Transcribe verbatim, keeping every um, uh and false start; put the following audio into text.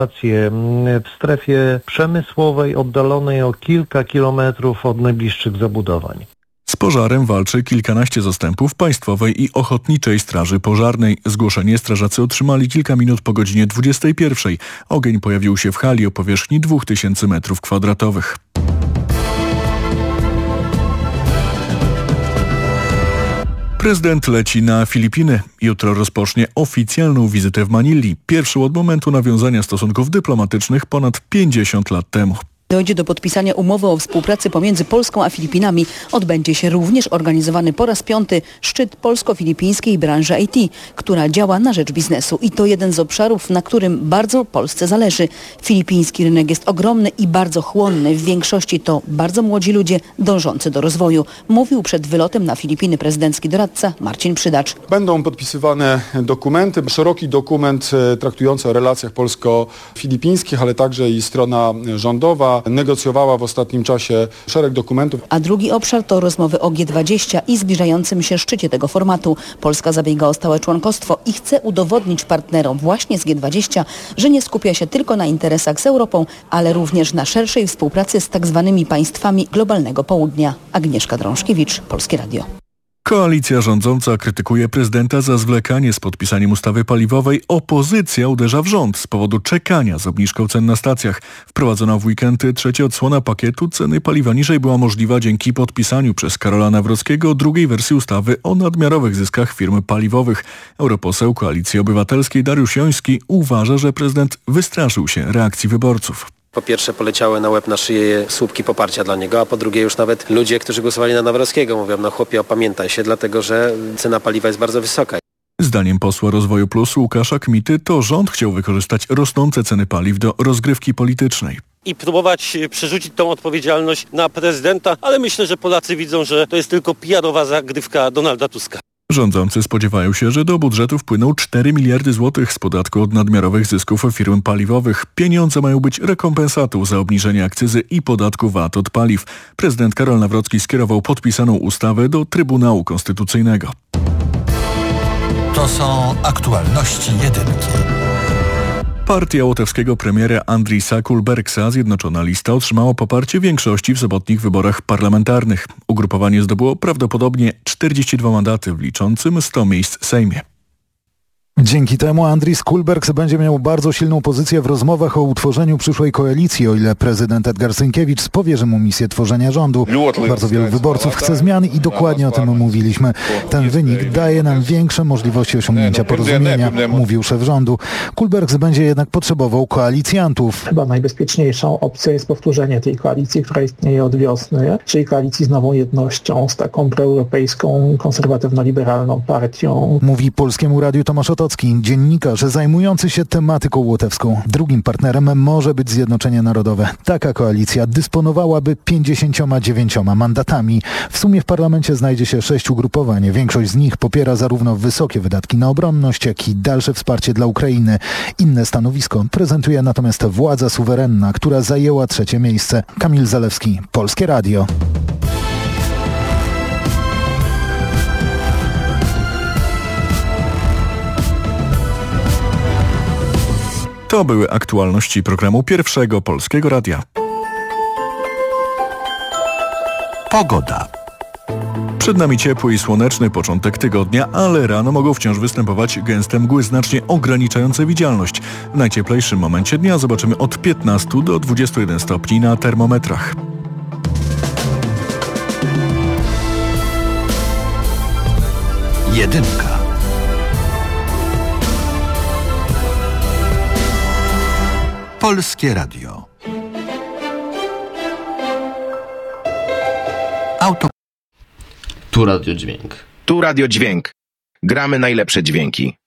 w strefie przemysłowej oddalonej o kilka kilometrów od najbliższych zabudowań. Z pożarem walczy kilkanaście zastępów Państwowej i Ochotniczej Straży Pożarnej. Zgłoszenie strażacy otrzymali kilka minut po godzinie dwudziestej pierwszej. Ogień pojawił się w hali o powierzchni dwóch tysięcy metrów kwadratowych. Prezydent leci na Filipiny. Jutro rozpocznie oficjalną wizytę w Manili. Pierwszą od momentu nawiązania stosunków dyplomatycznych ponad pięćdziesiąt lat temu. Dojdzie do podpisania umowy o współpracy pomiędzy Polską a Filipinami. Odbędzie się również organizowany po raz piąty szczyt polsko-filipińskiej branży I T, która działa na rzecz biznesu. I to jeden z obszarów, na którym bardzo Polsce zależy. Filipiński rynek jest ogromny i bardzo chłonny. W większości to bardzo młodzi ludzie dążący do rozwoju. Mówił przed wylotem na Filipiny prezydencki doradca Marcin Przydacz. Będą podpisywane dokumenty. Szeroki dokument traktujący o relacjach polsko-filipińskich, ale także i strona rządowa negocjowała w ostatnim czasie szereg dokumentów. A drugi obszar to rozmowy o G dwadzieścia i zbliżającym się szczycie tego formatu. Polska zabiega o stałe członkostwo i chce udowodnić partnerom właśnie z G dwadzieścia, że nie skupia się tylko na interesach z Europą, ale również na szerszej współpracy z tak zwanymi państwami globalnego południa. Agnieszka Drążkiewicz, Polskie Radio. Koalicja rządząca krytykuje prezydenta za zwlekanie z podpisaniem ustawy paliwowej. Opozycja uderza w rząd z powodu czekania z obniżką cen na stacjach. Wprowadzona w weekendy trzecia odsłona pakietu ceny paliwa niżej była możliwa dzięki podpisaniu przez Karola Nawrockiego drugiej wersji ustawy o nadmiarowych zyskach firm paliwowych. Europoseł Koalicji Obywatelskiej Dariusz Joński uważa, że prezydent wystraszył się reakcji wyborców. Po pierwsze poleciały na łeb na szyję słupki poparcia dla niego, a po drugie już nawet ludzie, którzy głosowali na Nawrockiego mówią, no chłopie, opamiętaj się, dlatego że cena paliwa jest bardzo wysoka. Zdaniem posła Rozwoju Plus Łukasza Kmity to rząd chciał wykorzystać rosnące ceny paliw do rozgrywki politycznej. I próbować przerzucić tą odpowiedzialność na prezydenta, ale myślę, że Polacy widzą, że to jest tylko P R owa zagrywka Donalda Tuska. Rządzący spodziewają się, że do budżetu wpłyną cztery miliardy złotych z podatku od nadmiarowych zysków firm paliwowych. Pieniądze mają być rekompensatą za obniżenie akcyzy i podatku V A T od paliw. Prezydent Karol Nawrocki skierował podpisaną ustawę do Trybunału Konstytucyjnego. To są aktualności jedynki. Partia łotewskiego premiera Andrisa Kulbergsa Zjednoczona Lista otrzymała poparcie większości w sobotnich wyborach parlamentarnych. Ugrupowanie zdobyło prawdopodobnie czterdzieści dwa mandaty w liczącym sto miejsc w Sejmie. Dzięki temu Andris Kulbergs będzie miał bardzo silną pozycję w rozmowach o utworzeniu przyszłej koalicji, o ile prezydent Edgar Sienkiewicz powierzy mu misję tworzenia rządu. Bardzo wielu wyborców chce zmian i dokładnie o tym mówiliśmy. Ten wynik daje nam większe możliwości osiągnięcia porozumienia, mówił szef rządu. Kulbergs będzie jednak potrzebował koalicjantów. Chyba najbezpieczniejszą opcją jest powtórzenie tej koalicji, która istnieje od wiosny, czyli koalicji z Nową Jednością, z taką proeuropejską, konserwatywno-liberalną partią. Mówi Polskiemu Radiu Tomasz Otocki, dziennikarz zajmujący się tematyką łotewską. Drugim partnerem może być Zjednoczenie Narodowe. Taka koalicja dysponowałaby pięćdziesięcioma dziewięcioma mandatami. W sumie w parlamencie znajdzie się sześć ugrupowań. Większość z nich popiera zarówno wysokie wydatki na obronność, jak i dalsze wsparcie dla Ukrainy. Inne stanowisko prezentuje natomiast władza suwerenna, która zajęła trzecie miejsce. Kamil Zalewski, Polskie Radio. To były aktualności programu Pierwszego Polskiego Radia. Pogoda. Przed nami ciepły i słoneczny początek tygodnia, ale rano mogą wciąż występować gęste mgły znacznie ograniczające widzialność. W najcieplejszym momencie dnia zobaczymy od piętnastu do dwudziestu jeden stopni na termometrach. Jedynka. Polskie Radio. Auto. Tu Radio Dźwięk. Tu Radio Dźwięk. Gramy najlepsze dźwięki.